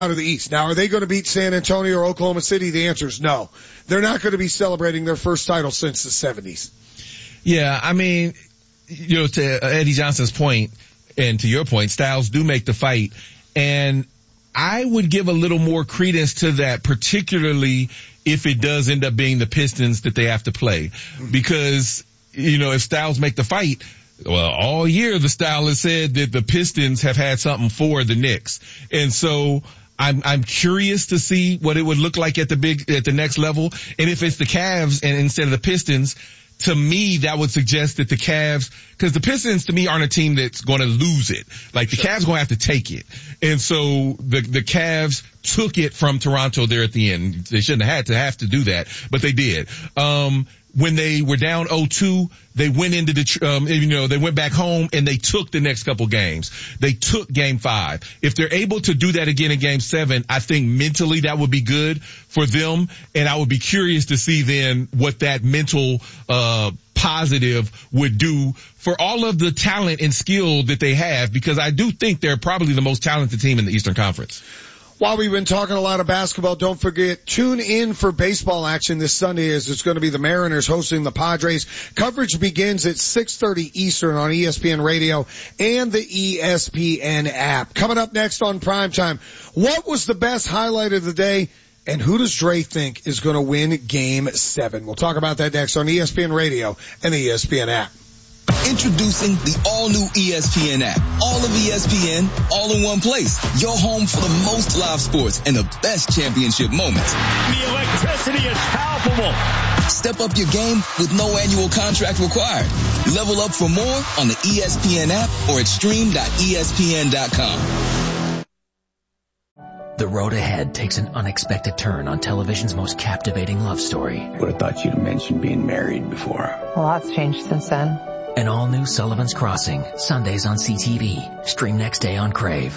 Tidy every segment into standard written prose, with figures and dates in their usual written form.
out of the East. Now, are they going to beat San Antonio or Oklahoma City? The answer is no. They're not going to be celebrating their first title since the 70s. Yeah, I mean, to Eddie Johnson's point and to your point, styles do make the fight. And I would give a little more credence to that, particularly if it does end up being the Pistons that they have to play. Because, if styles make the fight, well, all year the style has said that the Pistons have had something for the Knicks. And so I'm curious to see what it would look like at the next level. And if it's the Cavs and instead of the Pistons, to me, that would suggest that the Cavs, because the Pistons to me aren't a team that's going to lose it. Like the Cavs going to have to take it. And so the Cavs took it from Toronto there at the end. They shouldn't have to do that, but they did. When they were down 0-2, they went into they went back home and they took the next couple games. They took game 5. If they're able to do that again in game 7, I think mentally that would be good for them. And I would be curious to see then what that mental, positive would do for all of the talent and skill that they have, because I do think they're probably the most talented team in the Eastern Conference. While we've been talking a lot of basketball, don't forget, tune in for baseball action this Sunday as it's going to be the Mariners hosting the Padres. Coverage begins at 6:30 Eastern on ESPN Radio and the ESPN app. Coming up next on Primetime, what was the best highlight of the day, and who does Dre think is going to win Game 7? We'll talk about that next on ESPN Radio and the ESPN app. Introducing the all-new ESPN app. All of ESPN, all in one place. Your home for the most live sports and the best championship moments. The electricity is palpable. Step up your game with no annual contract required. Level up for more on the ESPN app or at stream.espn.com. The road ahead takes an unexpected turn on television's most captivating love story. Would have thought you'd mentioned being married before. A lot's changed since then. An all-new Sullivan's Crossing, Sundays on CTV. Stream next day on Crave.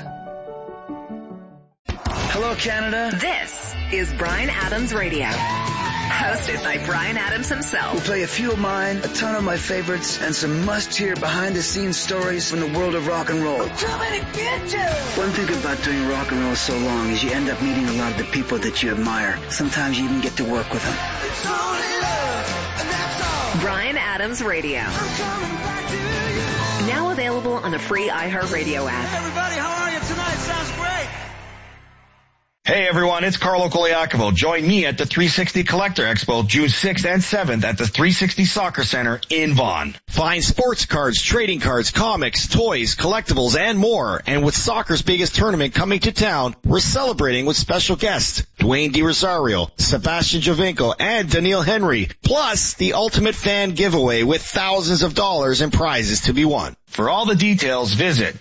Hello, Canada. This is Bryan Adams Radio. Hosted by Bryan Adams himself. We'll play a few of mine, a ton of my favorites, and some must-hear behind-the-scenes stories from the world of rock and roll. I'm coming to get you! One thing about doing rock and roll so long is you end up meeting a lot of the people that you admire. Sometimes you even get to work with them. It's only love, and that's all. Bryan Adams Radio. I'm coming back to you. Now available on the free iHeartRadio app. Hey everybody, how are you tonight? Sounds great. Hey everyone, it's Carlo Koliakovo. Join me at the 360 Collector Expo June 6th and 7th at the 360 Soccer Center in Vaughan. Find sports cards, trading cards, comics, toys, collectibles, and more. And with soccer's biggest tournament coming to town, we're celebrating with special guests Dwayne DiRosario, Sebastian Giovinco, and Daniil Henry. Plus the ultimate fan giveaway with thousands of dollars in prizes to be won. For all the details, visit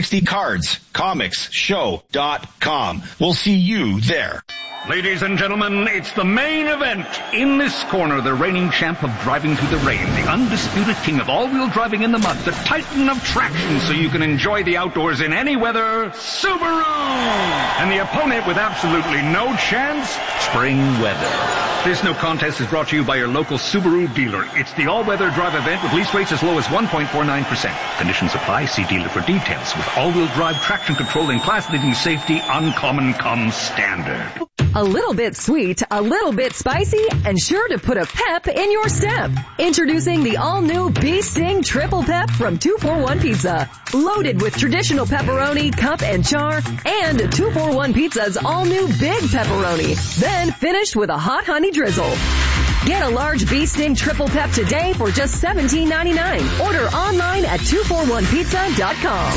360cardscomicshow.com. We'll see you there. Ladies and gentlemen, it's the main event. In this corner, the reigning champ of driving through the rain, the undisputed king of all-wheel driving in the mud, the titan of traction so you can enjoy the outdoors in any weather, Subaru! And the opponent with absolutely no chance, spring weather. This no contest is brought to you by your local Subaru dealer. It's the all-weather drive event with lease rates as low as 1.49%. Conditions apply. See dealer for details. With all-wheel drive traction control and class-leading safety, uncommon comes standard. A little bit sweet, a little bit spicy, and sure to put a pep in your step. Introducing the all-new Bee Sting Triple Pep from 241 Pizza. Loaded with traditional pepperoni, cup, and char, and 241 Pizza's all-new Big Pepperoni. Then finished with a hot honey drizzle. Get a large Bee Sting Triple Pep today for just $17.99. Order online at 241pizza.com.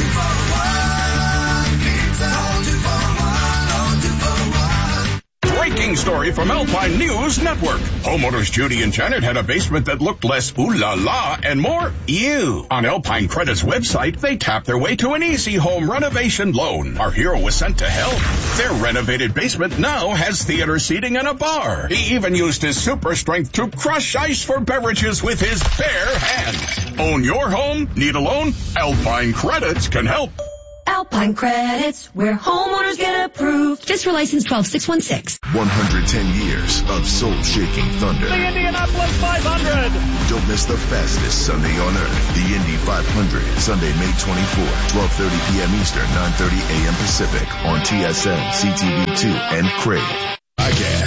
Breaking story from Alpine News Network. Homeowners Judy and Janet had a basement that looked less ooh la la and more ew. On Alpine Credit's website, they tapped their way to an easy home renovation loan. Our hero was sent to help. Their renovated basement now has theater seating and a bar. He even used his super strength to crush ice for beverages with his bare hands. Own your home? Need a loan? Alpine Credits can help. Alpine Credits, where homeowners get approved. Fisher License 12616. 110 years of soul-shaking thunder. The Indianapolis 500. Don't miss the fastest Sunday on earth. The Indy 500, Sunday, May 24, 12:30 p.m. Eastern, 9:30 a.m. Pacific on TSN, CTV2, and Crave. Podcast.